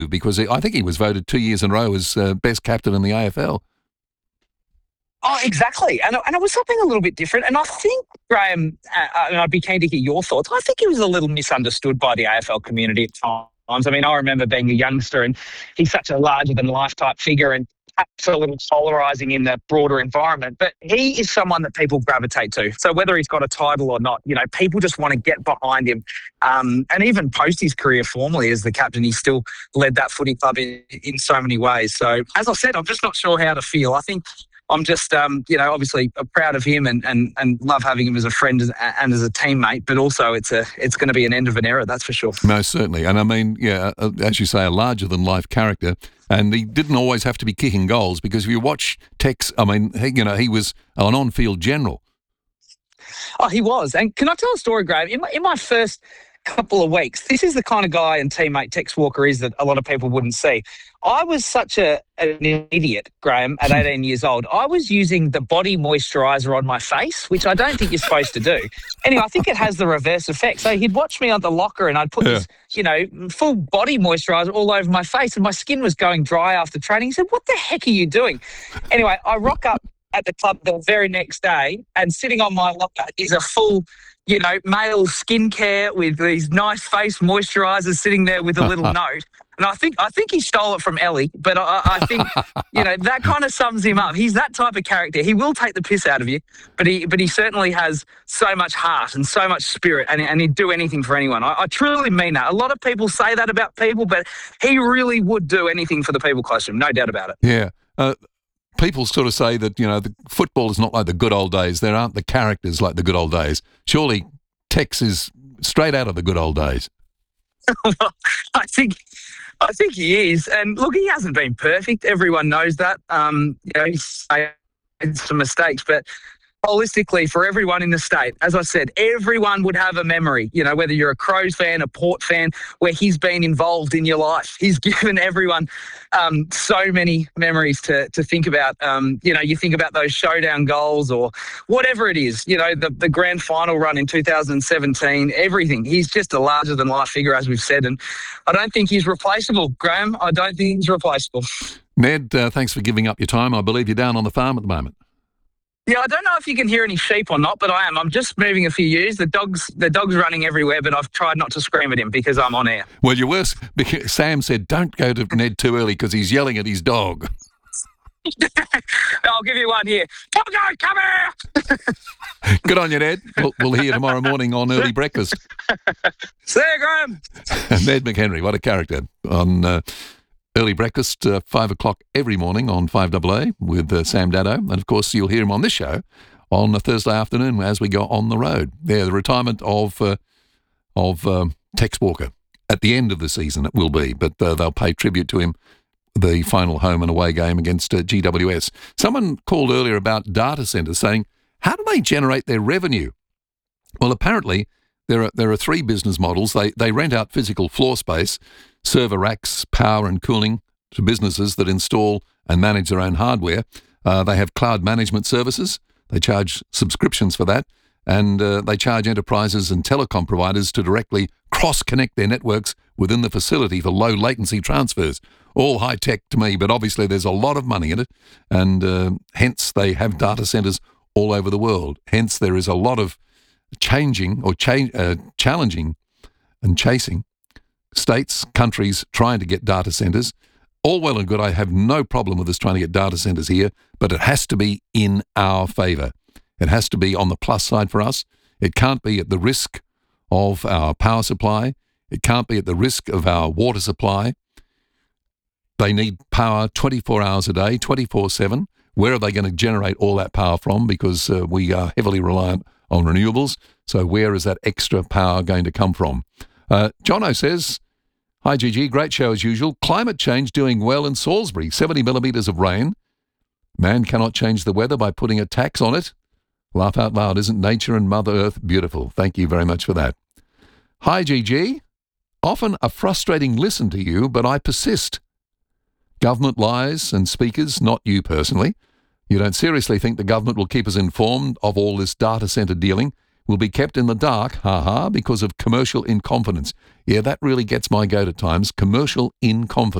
because I think he was voted 2 years in a row as best captain in the AFL. Oh, exactly. And it was something a little bit different. And I think, Graham, and I'd be keen to hear your thoughts, I think he was a little misunderstood by the AFL community at times. I mean, I remember being a youngster and he's such a larger-than-life type figure and absolutely polarising in the broader environment. But he is someone that people gravitate to. So whether he's got a title or not, you know, people just want to get behind him. And even post his career formally as the captain, he still led that footy club in so many ways. So, as I said, I'm just not sure how to feel. I think I'm just, obviously proud of him and love having him as a friend and as a teammate. But also, it's going to be an end of an era, that's for sure. Most certainly. And I mean, yeah, as you say, a larger-than-life character. And he didn't always have to be kicking goals because if you watch Tex, I mean, he was an on-field general. Oh, he was. And can I tell a story, Graham? In my first couple of weeks, this is the kind of guy and teammate Tex Walker is that a lot of people wouldn't see. I was such an idiot, Graham, at 18 years old. I was using the body moisturiser on my face, which I don't think you're supposed to do. Anyway, I think it has the reverse effect. So he'd watch me on the locker and I'd put this, full body moisturiser all over my face and my skin was going dry after training. He said, "What the heck are you doing?" Anyway, I rock up at the club the very next day and sitting on my locker is a full male skincare with these nice face moisturisers sitting there with a little note. And I think he stole it from Ellie, but I think, that kind of sums him up. He's that type of character. He will take the piss out of you, but he certainly has so much heart and so much spirit and he'd do anything for anyone. I truly mean that. A lot of people say that about people, but he really would do anything for the people close to him, no doubt about it. Yeah. People sort of say that, the football is not like the good old days. There aren't the characters like the good old days. Surely Tex is straight out of the good old days. I think he is. And look, he hasn't been perfect. Everyone knows that. He's made some mistakes, but holistically, for everyone in the state, as I said, everyone would have a memory, whether you're a Crows fan, a Port fan, where he's been involved in your life. He's given everyone so many memories to think about. You think about those showdown goals or whatever it is, the grand final run in 2017, everything. He's just a larger-than-life figure, as we've said, and I don't think he's replaceable, Graham. I don't think he's replaceable. Ned, thanks for giving up your time. I believe you're down on the farm at the moment. Yeah, I don't know if you can hear any sheep or not, but I am. I'm just moving a few ewes. The dog's running everywhere, but I've tried not to scream at him because I'm on air. Well, you're worse. Because Sam said, don't go to Ned too early because he's yelling at his dog. I'll give you one here. Doggo, come here! Good on you, Ned. We'll hear you tomorrow morning on Early Breakfast. See you, Graham. Ned McHenry, what a character. On Early Breakfast, 5 o'clock every morning on 5AA with Sam Dado. And, of course, you'll hear him on this show on a Thursday afternoon as we go on the road. Yeah, the retirement of Tex Walker. At the end of the season it will be, but they'll pay tribute to him the final home and away game against GWS. Someone called earlier about data centres saying, how do they generate their revenue? Well, apparently there are three business models. They rent out physical floor space, server racks, power and cooling to businesses that install and manage their own hardware. They have cloud management services. They charge subscriptions for that. And they charge enterprises and telecom providers to directly cross-connect their networks within the facility for low latency transfers. All high-tech to me, but obviously there's a lot of money in it. And hence they have data centres all over the world. Hence there is a lot of challenging and chasing states, countries trying to get data centres. All well and good. I have no problem with us trying to get data centres here, but it has to be in our favour. It has to be on the plus side for us. It can't be at the risk of our power supply. It can't be at the risk of our water supply. They need power 24 hours a day, 24/7. Where are they going to generate all that power from? Because we are heavily reliant on renewables. So where is that extra power going to come from? Jono says, hi, Gigi, great show as usual. Climate change doing well in Salisbury, 70 millimetres of rain. Man cannot change the weather by putting a tax on it. Laugh out loud, isn't nature and Mother Earth beautiful? Thank you very much for that. Hi, Gigi. Often a frustrating listen to you, but I persist. Government lies and speakers, not you personally. You don't seriously think the government will keep us informed of all this data centre dealing will be kept in the dark, because of commercial incompetence. Yeah, that really gets my goat at times, commercial incompetence.